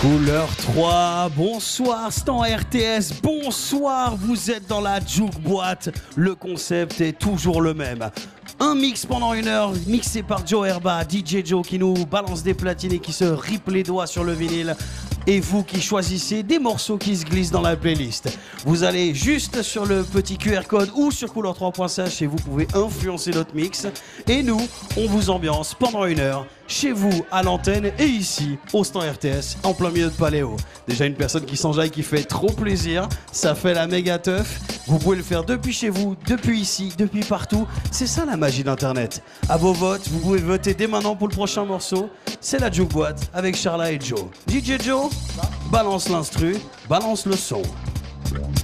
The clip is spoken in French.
Couleur 3, bonsoir, Stan RTS, bonsoir, vous êtes dans la Juke Boîte. Le concept est toujours le même. Un mix pendant 1 heure, mixé par Joe Herba, DJ Joe qui nous balance des platines et qui se ripe les doigts sur le vinyle. Et vous qui choisissez des morceaux qui se glissent dans la playlist. Vous allez juste sur le petit QR code ou sur couleur3.ch et vous pouvez influencer notre mix. Et nous, on vous ambiance pendant 1 heure, chez vous, à l'antenne et ici, au Stan RTS, en plein milieu de Paléo. Déjà une personne qui s'enjaille, qui fait trop plaisir. Ça fait la méga teuf. Vous pouvez le faire depuis chez vous, depuis ici, depuis partout. C'est ça la magie d'Internet. À vos votes, vous pouvez voter dès maintenant pour le prochain morceau. C'est la Juke Boîte avec Charla et Joe. DJ Joe, balance l'instru, balance le son.